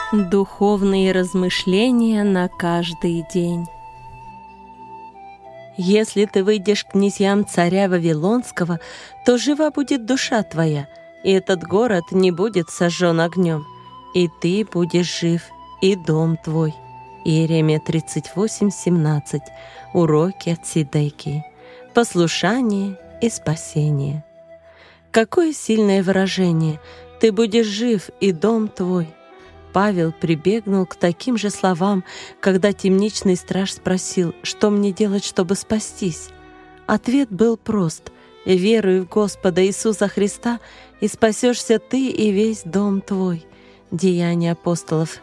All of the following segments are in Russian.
Духовные размышления на каждый день. Если ты выйдешь к князьям царя Вавилонского, то жива будет душа твоя, и этот город не будет сожжен огнем, и ты будешь жив, и дом твой. Иеремия 38:17. Уроки от Сидекии. Послушание и спасение. Какое сильное выражение! Ты будешь жив, и дом твой. Павел прибегнул к таким же словам, когда темничный страж спросил, что мне делать, чтобы спастись. Ответ был прост: веруй в Господа Иисуса Христа, и спасешься ты и весь дом твой. Деяния апостолов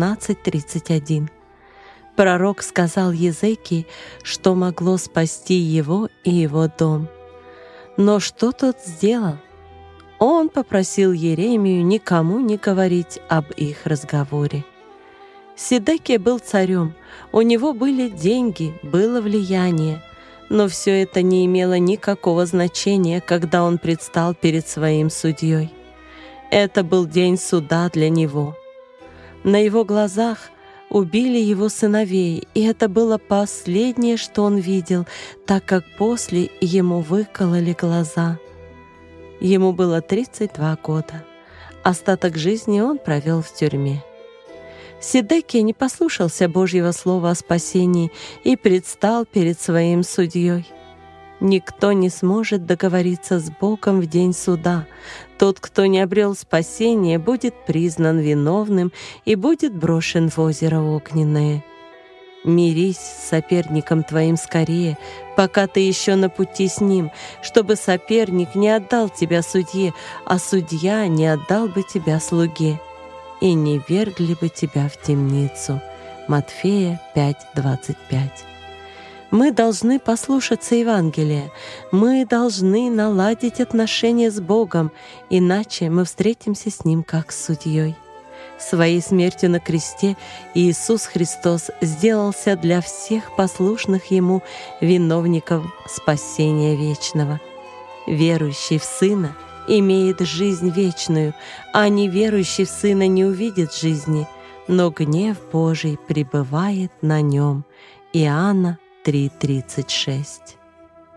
16:31. Пророк сказал Езекии, что могло спасти его и его дом. Но что тот сделал? Он попросил Иеремию никому не говорить об их разговоре. Сидекия был царем, у него были деньги, было влияние, но все это не имело никакого значения, когда он предстал перед своим судьей. Это был день суда для него. На его глазах убили его сыновей, и это было последнее, что он видел, так как после ему выкололи глаза. Ему было 32 года. Остаток жизни он провел в тюрьме. Сидекия не послушался Божьего слова о спасении и предстал перед своим судьей. Никто не сможет договориться с Богом в день суда. Тот, кто не обрел спасение, будет признан виновным и будет брошен в озеро огненное. Мирись с соперником твоим скорее, пока ты еще на пути с ним, чтобы соперник не отдал тебя судье, а судья не отдал бы тебя слуге, и не вергли бы тебя в темницу. Матфея 5:25. Мы должны послушаться Евангелия, мы должны наладить отношения с Богом, иначе мы встретимся с Ним как с судьей. Своей смертью на кресте Иисус Христос сделался для всех послушных Ему виновников спасения вечного. Верующий в Сына имеет жизнь вечную, а неверующий в Сына не увидит жизни, но гнев Божий пребывает на нем. Иоанна 3:36.